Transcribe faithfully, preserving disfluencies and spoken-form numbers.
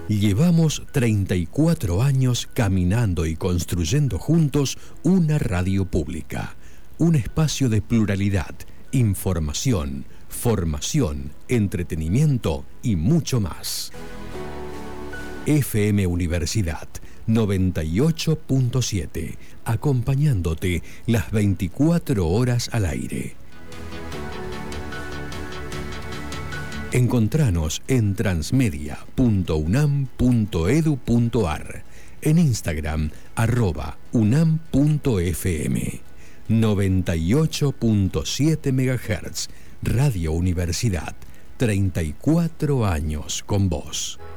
Llevamos treinta y cuatro años caminando y construyendo juntos una radio pública, un espacio de pluralidad, información, formación, entretenimiento y mucho más. F M Universidad noventa y ocho punto siete, acompañándote las veinticuatro horas al aire. Encontranos en transmedia punto unam punto edu punto ar, en Instagram arroba unam punto fm. noventa y ocho punto siete megahertz, Radio Universidad, treinta y cuatro años con vos.